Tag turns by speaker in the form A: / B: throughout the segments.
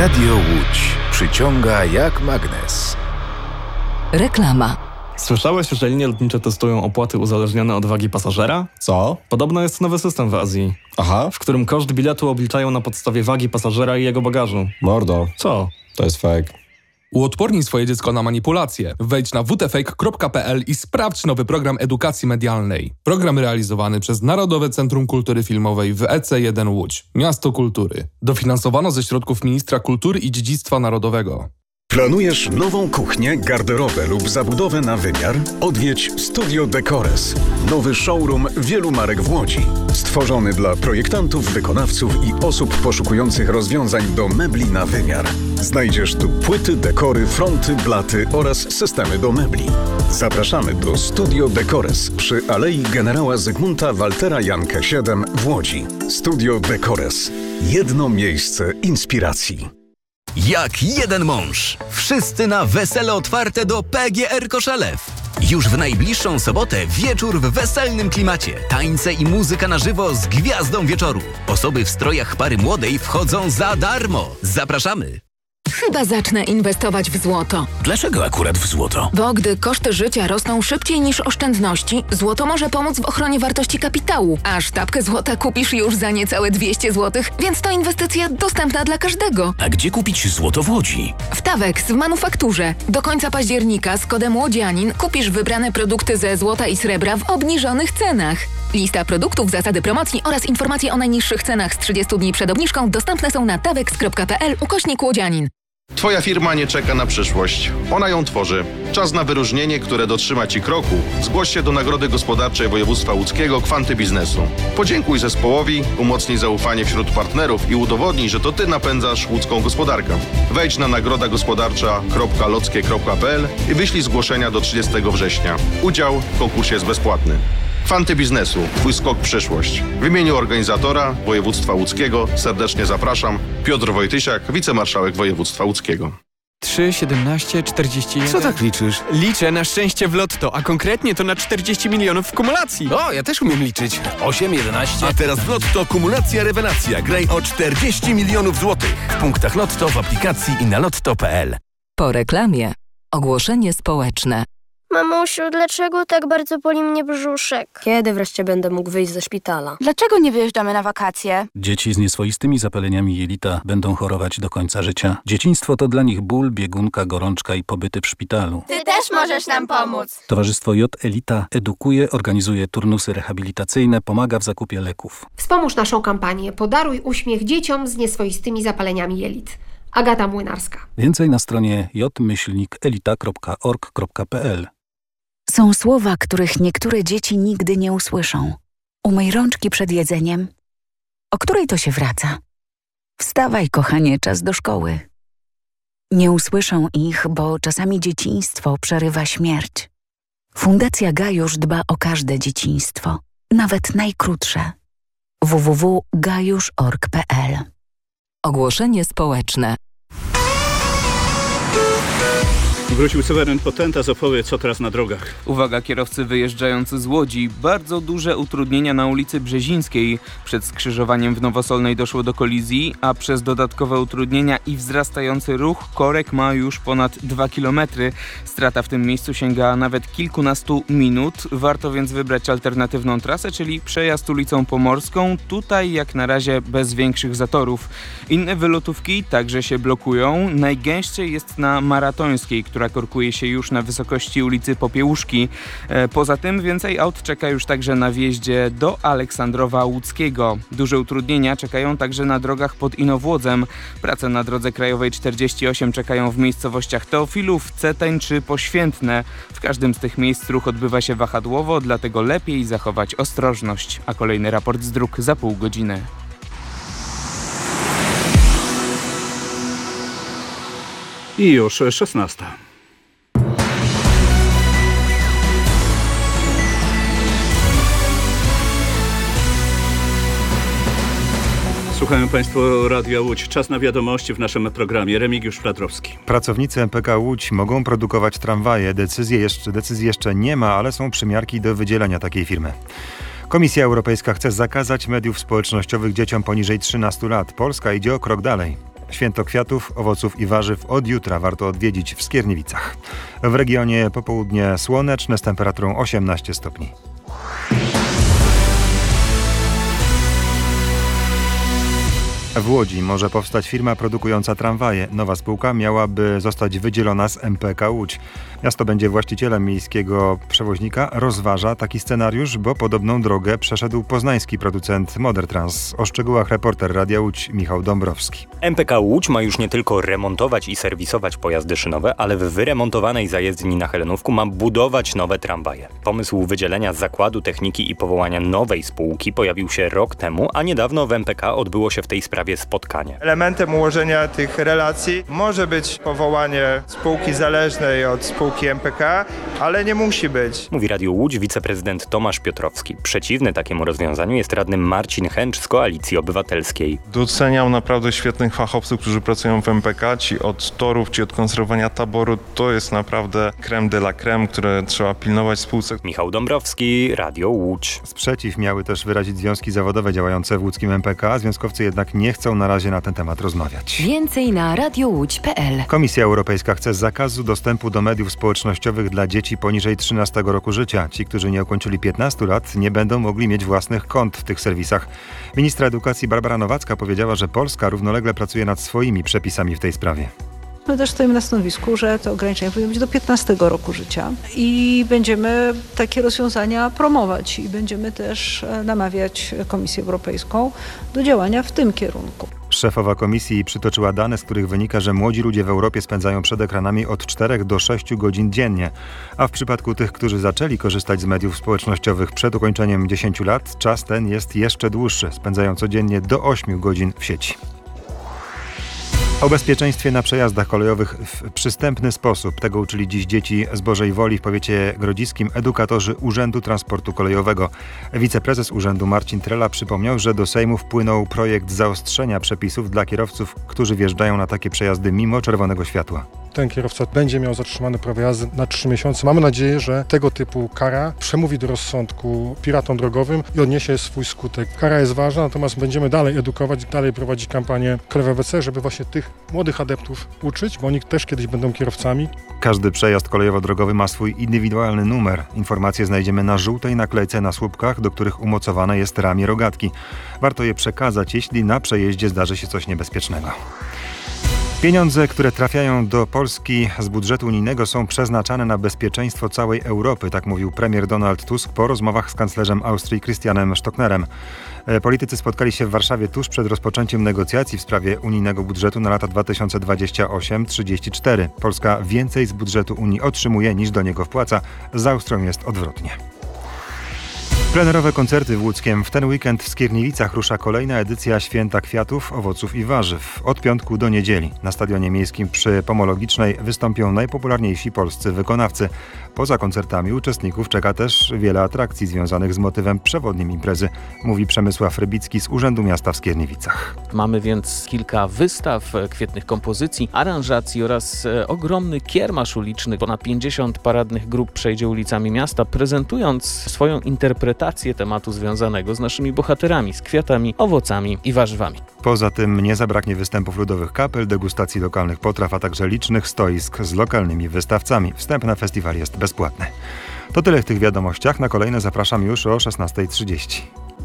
A: Radio Łódź przyciąga jak magnes.
B: Reklama.
C: Słyszałeś, że linie lotnicze testują opłaty uzależnione od wagi pasażera?
D: Co?
C: Podobno jest nowy system w Azji, w którym koszt biletu obliczają na podstawie wagi pasażera i jego bagażu.
D: Mordo.
C: Co?
D: To jest fake.
E: Uodpornij swoje dziecko na manipulacje. Wejdź na wtfake.pl i sprawdź nowy program edukacji medialnej. Program realizowany przez Narodowe Centrum Kultury Filmowej w EC1 Łódź, Miasto Kultury. Dofinansowano ze środków Ministra Kultury i Dziedzictwa Narodowego.
F: Planujesz nową kuchnię, garderobę lub zabudowę na wymiar? Odwiedź Studio Decores. Nowy showroom wielu marek w Łodzi. Stworzony dla projektantów, wykonawców i osób poszukujących rozwiązań do mebli na wymiar. Znajdziesz tu płyty, dekory, fronty, blaty oraz systemy do mebli. Zapraszamy do Studio Decores przy Alei Generała Zygmunta Waltera Jankę 7 w Łodzi. Studio Decores. Jedno miejsce inspiracji.
G: Jak jeden mąż. Wszyscy na wesele otwarte do PGR Koszelew. Już w najbliższą sobotę wieczór w weselnym klimacie. Tańce i muzyka na żywo z gwiazdą wieczoru. Osoby w strojach pary młodej wchodzą za darmo. Zapraszamy!
B: Chyba zacznę inwestować w złoto.
G: Dlaczego akurat w złoto?
B: Bo gdy koszty życia rosną szybciej niż oszczędności, złoto może pomóc w ochronie wartości kapitału. A sztabkę złota kupisz już za niecałe 200 zł, więc to inwestycja dostępna dla każdego.
G: A gdzie kupić złoto w Łodzi?
B: W Tawex w manufakturze. Do końca października z kodem łodzianin kupisz wybrane produkty ze złota i srebra w obniżonych cenach. Lista produktów, zasady promocji oraz informacje o najniższych cenach z 30 dni przed obniżką dostępne są na tawex.pl/łodzianin.
H: Twoja firma nie czeka na przyszłość. Ona ją tworzy. Czas na wyróżnienie, które dotrzyma Ci kroku. Zgłoś się do Nagrody Gospodarczej Województwa Łódzkiego Kwanty Biznesu. Podziękuj zespołowi, umocnij zaufanie wśród partnerów i udowodnij, że to Ty napędzasz łódzką gospodarkę. Wejdź na nagrodagospodarcza.lockie.pl i wyślij zgłoszenia do 30 września. Udział w konkursie jest bezpłatny. Kwanty Biznesu. Twój skok w przyszłość. W imieniu organizatora Województwa Łódzkiego serdecznie zapraszam. Piotr Wojtysiak, wicemarszałek Województwa Łódzkiego.
I: 3, 17, 41...
J: Co tak liczysz?
I: Liczę na szczęście w lotto, a konkretnie to na 40 milionów w kumulacji.
J: O, ja też umiem liczyć. 8, 11...
K: A teraz w lotto kumulacja rewelacja. Graj o 40 milionów złotych. W punktach lotto, w aplikacji i na lotto.pl.
B: Po reklamie. Ogłoszenie społeczne.
L: Mamusiu, dlaczego tak bardzo boli mnie brzuszek?
M: Kiedy wreszcie będę mógł wyjść ze szpitala?
N: Dlaczego nie wyjeżdżamy na wakacje?
O: Dzieci z nieswoistymi zapaleniami jelita będą chorować do końca życia. Dzieciństwo to dla nich ból, biegunka, gorączka i pobyty w szpitalu.
N: Ty też możesz nam pomóc.
O: Towarzystwo J Elita edukuje, organizuje turnusy rehabilitacyjne, pomaga w zakupie leków.
P: Wspomóż naszą kampanię Podaruj uśmiech dzieciom z nieswoistymi zapaleniami jelit. Agata Młynarska.
O: Więcej na stronie j-elita.org.pl.
Q: Są słowa, których niektóre dzieci nigdy nie usłyszą. Umyj rączki przed jedzeniem. O której to się wraca? Wstawaj, kochanie, czas do szkoły. Nie usłyszą ich, bo czasami dzieciństwo przerywa śmierć. Fundacja Gajusz dba o każde dzieciństwo, nawet najkrótsze. www.gajusz.org.pl.
B: Ogłoszenie społeczne.
R: Wrócił suweren Potęta, opowie, co teraz na drogach.
I: Uwaga, kierowcy wyjeżdżający z Łodzi. Bardzo duże utrudnienia na ulicy Brzezińskiej. Przed skrzyżowaniem w Nowosolnej doszło do kolizji, a przez dodatkowe utrudnienia i wzrastający ruch korek ma już ponad 2 km. Strata w tym miejscu sięga nawet kilkunastu minut. Warto więc wybrać alternatywną trasę, czyli przejazd ulicą Pomorską. Tutaj jak na razie bez większych zatorów. Inne wylotówki także się blokują. Najgęściej jest na Maratońskiej, która korkuje się już na wysokości ulicy Popiełuszki. Poza tym więcej aut czeka już także na wjeździe do Aleksandrowa Łódzkiego. Duże utrudnienia czekają także na drogach pod Inowłodzem. Prace na drodze krajowej 48 czekają w miejscowościach Teofilów, Ceteń czy Poświętne. W każdym z tych miejsc ruch odbywa się wahadłowo, dlatego lepiej zachować ostrożność. A kolejny raport z dróg za pół godziny.
R: I już 16. Słuchają Państwo Radia Łódź. Czas na wiadomości w naszym programie. Remigiusz Fladrowski.
S: Pracownicy MPK Łódź mogą produkować tramwaje. Decyzji jeszcze nie ma, ale są przymiarki do wydzielenia takiej firmy. Komisja Europejska chce zakazać mediów społecznościowych dzieciom poniżej 13 lat. Polska idzie o krok dalej. Święto kwiatów, owoców i warzyw od jutra warto odwiedzić w Skierniewicach. W regionie popołudnie słoneczne z temperaturą 18 stopni. W Łodzi może powstać firma produkująca tramwaje. Nowa spółka miałaby zostać wydzielona z MPK Łódź. Miasto będzie właścicielem miejskiego przewoźnika. Rozważa taki scenariusz, bo podobną drogę przeszedł poznański producent Modertrans. O szczegółach reporter Radia Łódź Michał Dąbrowski.
D: MPK Łódź ma już nie tylko remontować i serwisować pojazdy szynowe, ale w wyremontowanej zajezdni na Helenówku ma budować nowe tramwaje. Pomysł wydzielenia zakładu techniki i powołania nowej spółki pojawił się rok temu, a niedawno w MPK odbyło się w tej sprawie spotkanie.
T: Elementem ułożenia tych relacji może być powołanie spółki zależnej od spółki MPK, ale nie musi być.
D: Mówi Radio Łódź wiceprezydent Tomasz Piotrowski. Przeciwny takiemu rozwiązaniu jest radny Marcin Chęcz z Koalicji Obywatelskiej.
U: Doceniam naprawdę świetnych fachowców, którzy pracują w MPK, ci od torów, ci od konserwowania taboru. To jest naprawdę crème de la crème, które trzeba pilnować w spółce.
D: Michał Dąbrowski, Radio Łódź.
S: Sprzeciw miały też wyrazić związki zawodowe działające w łódzkim MPK. Związkowcy jednak nie chcą na razie na ten temat rozmawiać.
V: Więcej na radiowódź.pl.
S: Komisja Europejska chce zakazu dostępu do mediów społecznościowych dla dzieci poniżej 13 roku życia. Ci, którzy nie ukończyli 15 lat, nie będą mogli mieć własnych kont w tych serwisach. Ministra edukacji Barbara Nowacka powiedziała, że Polska równolegle pracuje nad swoimi przepisami w tej sprawie.
W: My też stoimy na stanowisku, że to ograniczenie powinno być do 15 roku życia i będziemy takie rozwiązania promować i będziemy też namawiać Komisję Europejską do działania w tym kierunku.
S: Szefowa komisji przytoczyła dane, z których wynika, że młodzi ludzie w Europie spędzają przed ekranami od 4 do 6 godzin dziennie, a w przypadku tych, którzy zaczęli korzystać z mediów społecznościowych przed ukończeniem 10 lat, czas ten jest jeszcze dłuższy, spędzają codziennie do 8 godzin w sieci. O bezpieczeństwie na przejazdach kolejowych w przystępny sposób. Tego uczyli dziś dzieci z Bożej Woli w powiecie grodziskim edukatorzy Urzędu Transportu Kolejowego. Wiceprezes urzędu Marcin Trela przypomniał, że do Sejmu wpłynął projekt zaostrzenia przepisów dla kierowców, którzy wjeżdżają na takie przejazdy mimo czerwonego światła.
X: Ten kierowca będzie miał zatrzymane prawo jazdy na 3 miesiące. Mamy nadzieję, że tego typu kara przemówi do rozsądku piratom drogowym i odniesie swój skutek. Kara jest ważna, natomiast będziemy dalej edukować, dalej prowadzić kampanię Kolejowe ABC, żeby właśnie tych młodych adeptów uczyć, bo oni też kiedyś będą kierowcami.
S: Każdy przejazd kolejowo-drogowy ma swój indywidualny numer. Informacje znajdziemy na żółtej naklejce na słupkach, do których umocowane jest ramię rogatki. Warto je przekazać, jeśli na przejeździe zdarzy się coś niebezpiecznego. Pieniądze, które trafiają do Polski z budżetu unijnego, są przeznaczane na bezpieczeństwo całej Europy, tak mówił premier Donald Tusk po rozmowach z kanclerzem Austrii Christianem Stocknerem. Politycy spotkali się w Warszawie tuż przed rozpoczęciem negocjacji w sprawie unijnego budżetu na lata 2028-34. Polska więcej z budżetu Unii otrzymuje niż do niego wpłaca. Z Austrią jest odwrotnie. Plenerowe koncerty w Łódzkiem. W ten weekend w Skierniewicach rusza kolejna edycja Święta Kwiatów, Owoców i Warzyw. Od piątku do niedzieli. Na Stadionie Miejskim przy Pomologicznej wystąpią najpopularniejsi polscy wykonawcy. Poza koncertami uczestników czeka też wiele atrakcji związanych z motywem przewodnim imprezy, mówi Przemysław Rybicki z Urzędu Miasta w Skierniewicach.
Y: Mamy więc kilka wystaw, świetnych kompozycji, aranżacji oraz ogromny kiermasz uliczny. Ponad 50 paradnych grup przejdzie ulicami miasta, prezentując swoją interpretację tematu związanego z naszymi bohaterami, z kwiatami, owocami i warzywami.
S: Poza tym nie zabraknie występów ludowych kapel, degustacji lokalnych potraw, a także licznych stoisk z lokalnymi wystawcami. Wstęp na festiwal jest bezpłatny. To tyle w tych wiadomościach. Na kolejne zapraszam już o 16:30.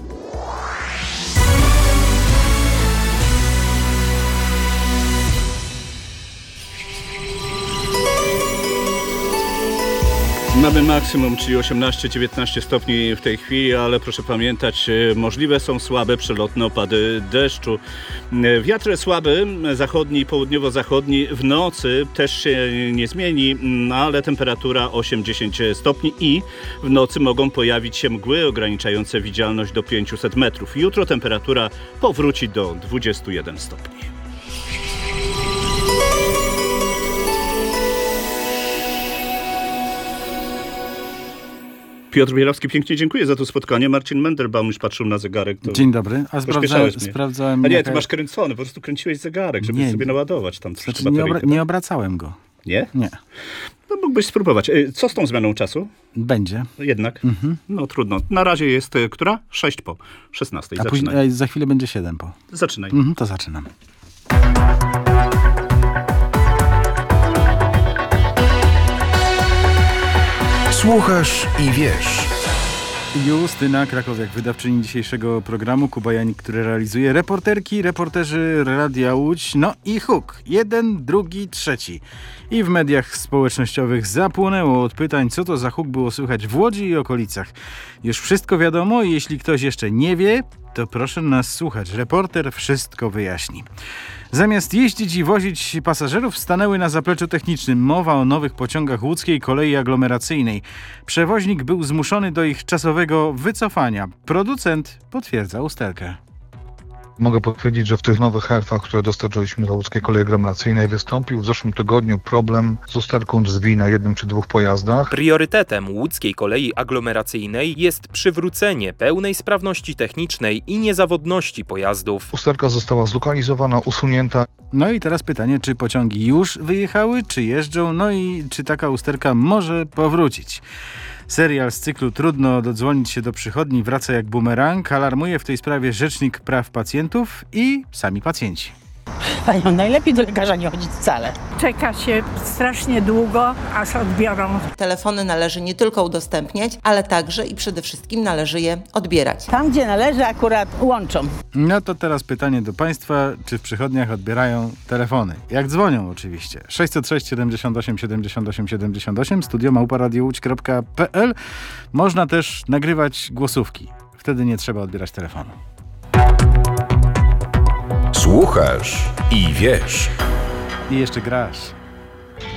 R: Mamy maksimum, czyli 18-19 stopni w tej chwili, ale proszę pamiętać, możliwe są słabe przelotne opady deszczu. Wiatr słaby, zachodni, południowo-zachodni, w nocy też się nie zmieni, ale temperatura 8-10 stopni i w nocy mogą pojawić się mgły ograniczające widzialność do 500 metrów. Jutro temperatura powróci do 21 stopni. Piotr Bielawski, pięknie dziękuję za to spotkanie. Marcin Mendelbaum już patrzył na zegarek. To
Z: Dzień dobry. A sprawdzałem...
R: A nie, ty masz kręcony, po prostu kręciłeś zegarek, żeby sobie naładować tam.
Z: Znaczy nie obracałem go.
R: Nie?
Z: Nie.
R: No mógłbyś spróbować. Co z tą zmianą czasu?
Z: Będzie.
R: Jednak? No trudno. Na razie jest która? 6 po 16.
Z: A później za chwilę będzie 7 po.
R: Zaczynaj.
Z: To zaczynam.
K: Słuchasz i wiesz.
Z: Justyna Krakowiak, wydawczyni dzisiejszego programu, Kuba Janik, który realizuje, reporterki, reporterzy Radia Łódź, no i huk. 1, 2, 3. I w mediach społecznościowych zapłonęło od pytań, co to za huk było słychać w Łodzi i okolicach. Już wszystko wiadomo i jeśli ktoś jeszcze nie wie, to proszę nas słuchać. Reporter wszystko wyjaśni. Zamiast jeździć i wozić pasażerów, stanęły na zapleczu technicznym. Mowa o nowych pociągach łódzkiej kolei aglomeracyjnej. Przewoźnik był zmuszony do ich czasowego wycofania. Producent potwierdza usterkę.
A: Mogę potwierdzić, że w tych nowych elfach, które dostarczyliśmy do łódzkiej kolei aglomeracyjnej, wystąpił w zeszłym tygodniu problem z usterką drzwi na jednym czy dwóch pojazdach.
C: Priorytetem łódzkiej kolei aglomeracyjnej jest przywrócenie pełnej sprawności technicznej i niezawodności pojazdów.
A: Usterka została zlokalizowana, usunięta.
Z: No i teraz pytanie, czy pociągi już wyjechały, czy jeżdżą, no i czy taka usterka może powrócić. Serial z cyklu Trudno dodzwonić się do przychodni wraca jak bumerang. Alarmuje w tej sprawie Rzecznik Praw Pacjentów i sami pacjenci.
E: Panią, najlepiej do lekarza nie chodzić wcale.
F: Czeka się strasznie długo, aż odbiorą.
G: Telefony należy nie tylko udostępniać, ale także i przede wszystkim należy je odbierać.
E: Tam, gdzie należy, akurat łączą.
Z: No to teraz pytanie do Państwa, czy w przychodniach odbierają telefony? Jak dzwonią oczywiście. 606 78 78 78, studio@radiowódź.pl. Można też nagrywać głosówki. Wtedy nie trzeba odbierać telefonu.
K: Słuchasz i wiesz.
Z: I jeszcze grasz.